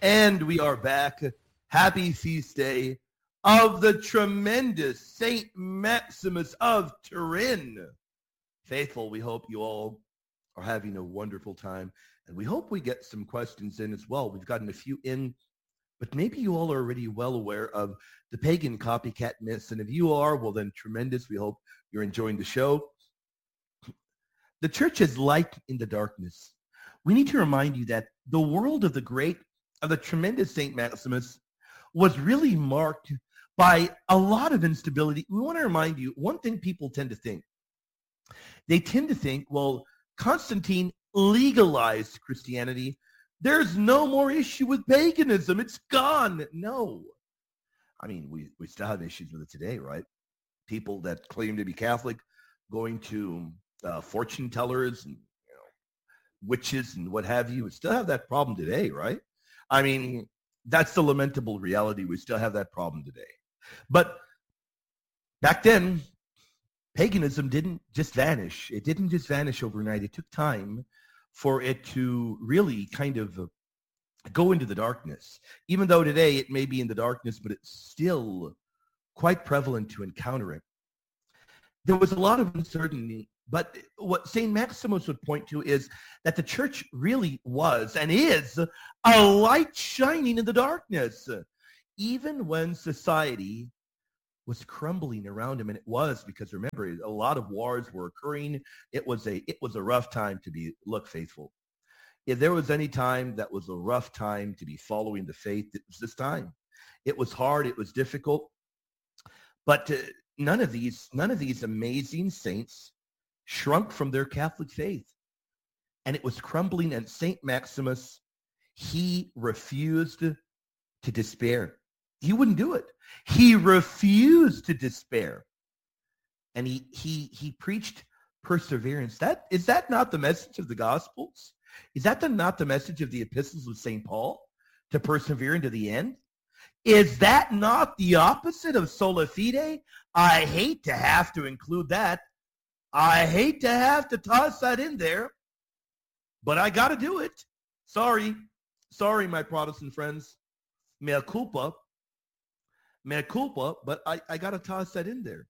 And we are back. Happy feast day of the tremendous Saint Maximus of Turin. Faithful, we hope you all are having a wonderful time. And we hope we get some questions in as well. We've gotten a few in, but maybe you all are already well aware of the pagan copycat myths. And if you are, well then tremendous. We hope you're enjoying the show. The church is light in the darkness. We need to remind you that the world of the tremendous St. Maximus was really marked by a lot of instability. We want to remind you, one thing people tend to think. They tend to think, well, Constantine legalized Christianity. There's no more issue with paganism. It's gone. No. I mean, we still have issues with it today, right? People that claim to be Catholic going to fortune tellers and witches and what have you. We still have that problem today, right? I mean, that's the lamentable reality. We still have that problem today. But back then, paganism didn't just vanish. It didn't just vanish overnight. It took time for it to really kind of go into the darkness. Even though today it may be in the darkness, but it's still quite prevalent to encounter it. There was a lot of uncertainty. But what St. Maximus would point to is that the church really was and is a light shining in the darkness, even when society was crumbling around him. And it was, because remember, a lot of wars were occurring. It was a rough time to look faithful. If there was any time that was a rough time to be following the faith, it was this time. It was hard. It was difficult. But none of these amazing saints shrunk from their Catholic faith. And it was crumbling, and St. Maximus, he refused to despair. He wouldn't do it. He refused to despair. And he preached perseverance. Is that not the message of the Gospels? Is that not the message of the epistles of St. Paul? To persevere into the end? Is that not the opposite of sola fide? I hate to have to include that. I hate to have to toss that in there, but I got to do it. Sorry, my Protestant friends. Mea culpa, but I got to toss that in there.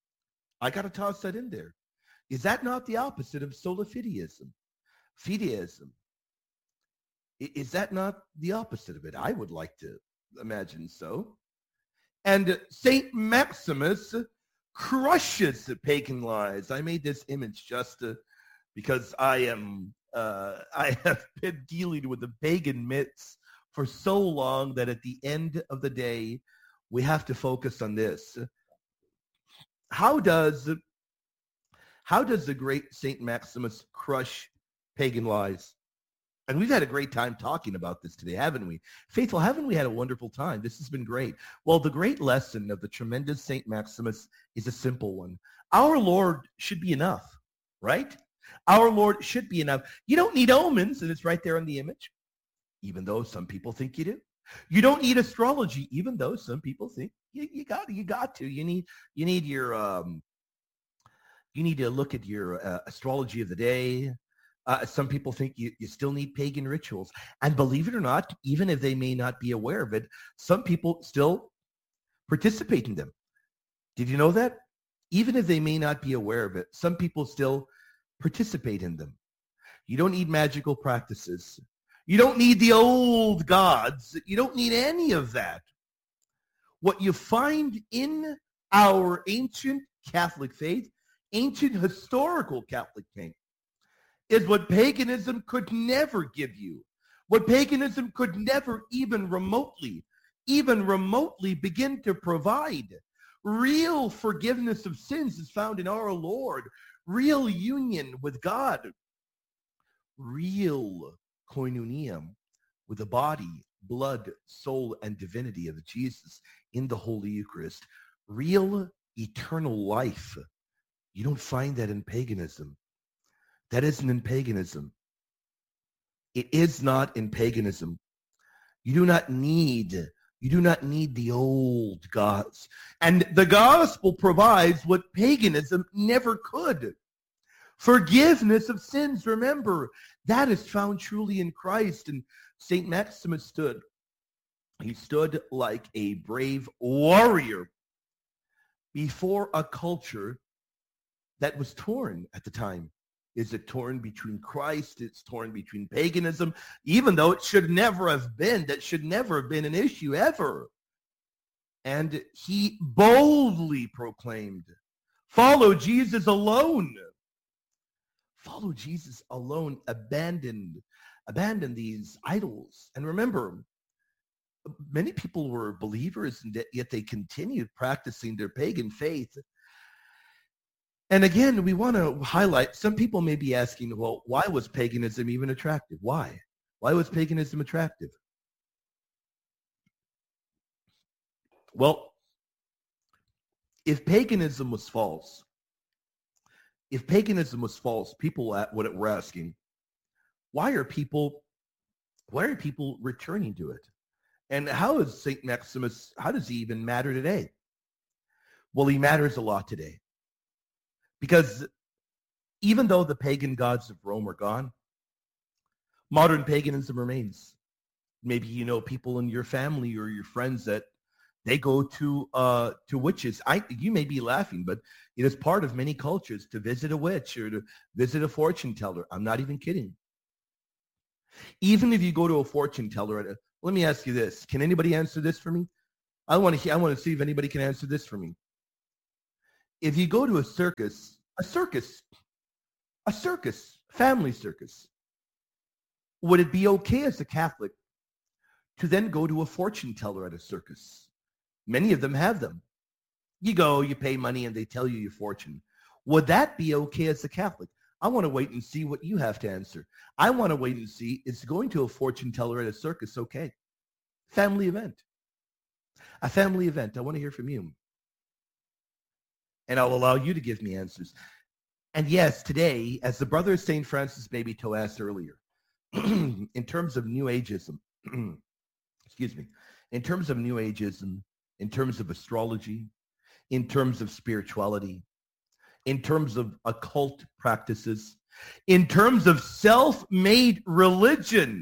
Is that not the opposite of sola fideism? Fideism. Is that not the opposite of it? I would like to imagine so. And St. Maximus crushes the pagan lies. I made this image just because I have been dealing with the pagan myths for so long that at the end of the day, we have to focus on this. How does the great St. Maximus crush pagan lies? And we've had a great time talking about this today, haven't we? Faithful, haven't we had a wonderful time? This has been great. Well, the great lesson of the tremendous St. Maximus is a simple one. Our Lord should be enough, right? Our Lord should be enough. You don't need omens, and it's right there on the image, even though some people think you do. You don't need astrology, even though some people think you got to. You need your you need to look at your astrology of the day. Some people think you still need pagan rituals. And believe it or not, even if they may not be aware of it, some people still participate in them. Did you know that? Even if they may not be aware of it, some people still participate in them. You don't need magical practices. You don't need the old gods. You don't need any of that. What you find in our ancient Catholic faith, ancient historical Catholic faith, is what paganism could never give you. What paganism could never even remotely begin to provide. Real forgiveness of sins is found in our Lord. Real union with God. Real koinonia with the body, blood, soul, and divinity of Jesus in the Holy Eucharist. Real eternal life. You don't find that in paganism. That isn't in paganism. It is not in paganism. You do not need the old gods. And the gospel provides what paganism never could. Forgiveness of sins, remember, that is found truly in Christ. And St. Maximus stood He stood like a brave warrior before a culture that was torn at the time. Is it torn between Christ? It's torn between paganism, even though it should never have been. That should never have been an issue ever. And he boldly proclaimed, follow Jesus alone. Follow Jesus alone. Abandon these idols. And remember, many people were believers, and yet they continued practicing their pagan faith. And again, we want to highlight, some people may be asking, well, why was paganism even attractive? Why? Why was paganism attractive? Well, if paganism was false, people were asking, why are people returning to it? And how is St. Maximus, how does he even matter today? Well, he matters a lot today. Because even though the pagan gods of Rome are gone, modern paganism remains. Maybe you know people in your family or your friends that they go to witches. You may be laughing, but it is part of many cultures to visit a witch or to visit a fortune teller. I'm not even kidding. Even if you go to a fortune teller, let me ask you this. Can anybody answer this for me? I want to see if anybody can answer this for me. If you go to a family circus, would it be okay as a Catholic to then go to a fortune teller at a circus? Many of them have them. You go, you pay money, and they tell you your fortune. Would that be okay as a Catholic? I want to wait and see what you have to answer. I want to wait and see, is going to a fortune teller at a circus okay? Family event. A family event. I want to hear from you. And I'll allow you to give me answers. And yes, today, as the brother of St. Francis Maybe-Toe asked earlier, in terms of New Ageism, in terms of New Ageism, in terms of astrology, in terms of spirituality, in terms of occult practices, in terms of self-made religion,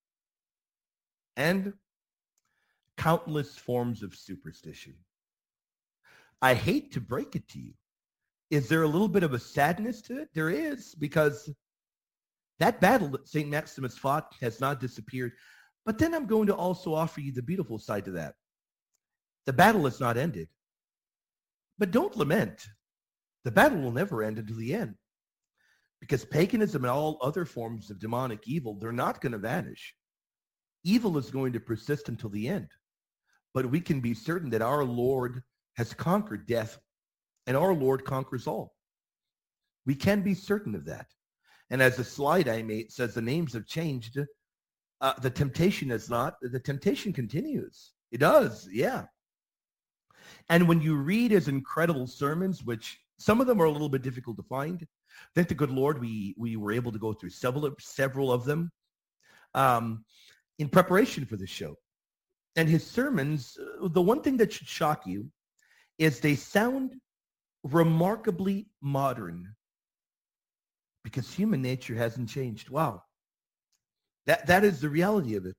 and countless forms of superstition. I hate to break it to you. Is there a little bit of a sadness to it? There is, because that battle that St. Maximus fought has not disappeared. But then I'm going to also offer you the beautiful side to that. The battle has not ended. But don't lament. The battle will never end until the end. Because paganism and all other forms of demonic evil, they're not going to vanish. Evil is going to persist until the end. But we can be certain that our Lord has conquered death, and our Lord conquers all. We can be certain of that. And as the slide I made says, the names have changed. The temptation has not. The temptation continues. It does, yeah. And when you read his incredible sermons, which some of them are a little bit difficult to find, thank the good Lord we were able to go through several of them in preparation for this show. And his sermons, the one thing that should shock you is they sound remarkably modern because human nature hasn't changed. Wow. That is the reality of it.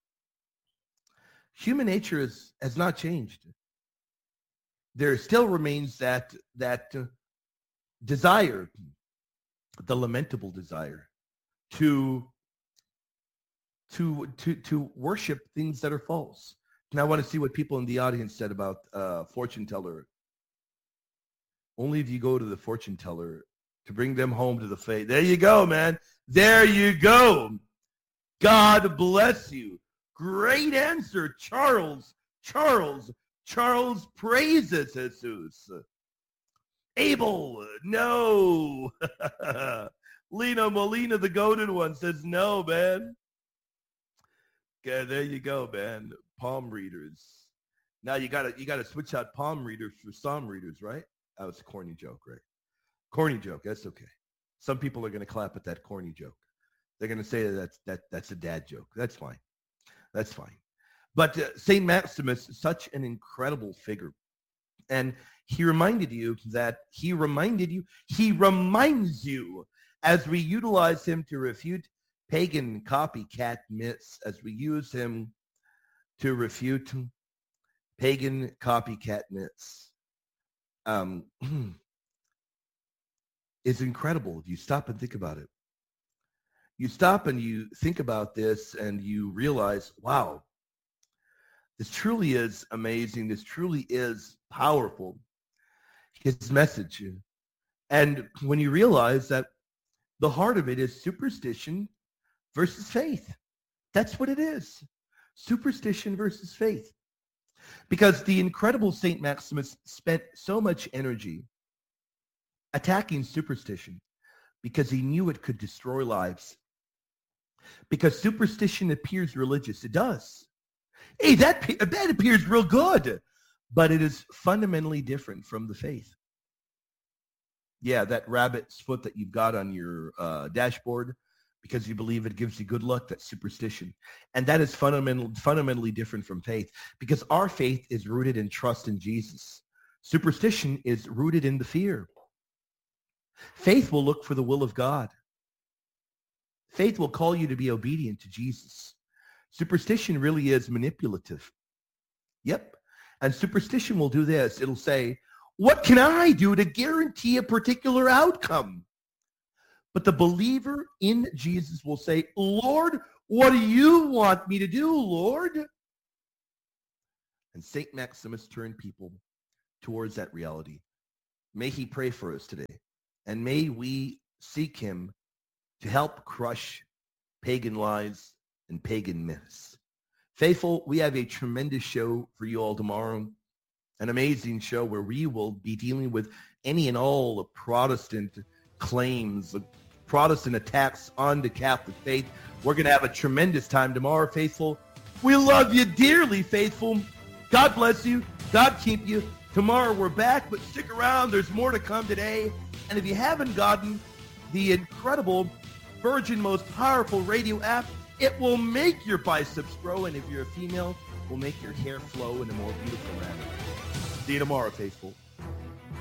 Human nature has not changed. There still remains that desire, the lamentable desire to worship things that are false. And I want to see what people in the audience said about fortune teller. Only if you go to the fortune teller to bring them home to the faith. There you go, man. There you go. God bless you. Great answer, Charles. Charles praises Jesus. Abel, no. Lena Molina, the golden one, says no, man. Okay, there you go, man. Palm readers. Now you gotta switch out palm readers for psalm readers, right? That was a corny joke, right? Corny joke. That's okay. Some people are gonna clap at that corny joke. They're gonna say that's a dad joke. That's fine. That's fine. But St. Maximus, such an incredible figure. And he reminds you, as we utilize him to refute pagan copycat myths, as we use him to refute pagan copycat myths is incredible if you stop and think about it. You stop and you think about this and you realize, wow, this truly is amazing. This truly is powerful, his message. And when you realize that the heart of it is superstition versus faith. That's what it is. Superstition versus faith. Because the incredible St. Maximus spent so much energy attacking superstition because he knew it could destroy lives. Because superstition appears religious. It does. Hey, that appears real good. But it is fundamentally different from the faith. Yeah, that rabbit's foot that you've got on your dashboard because you believe it gives you good luck, that's superstition. And that is fundamentally different from faith because our faith is rooted in trust in Jesus. Superstition is rooted in the fear. Faith will look for the will of God. Faith will call you to be obedient to Jesus. Superstition really is manipulative. Yep. And superstition will do this. It'll say, what can I do to guarantee a particular outcome? But the believer in Jesus will say, Lord, what do you want me to do, Lord? And St. Maximus turned people towards that reality. May he pray for us today. And may we seek him to help crush pagan lies and pagan myths. Faithful, we have a tremendous show for you all tomorrow. An amazing show where we will be dealing with any and all the Protestant claims, Protestant attacks on the Catholic faith. We're going to have a tremendous time tomorrow, Faithful. We love you dearly, Faithful. God bless you. God keep you. Tomorrow we're back, but stick around. There's more to come today. And if you haven't gotten the incredible Virgin Most Powerful Radio app, it will make your biceps grow. And if you're a female, it will make your hair flow in a more beautiful manner. See you tomorrow, Faithful.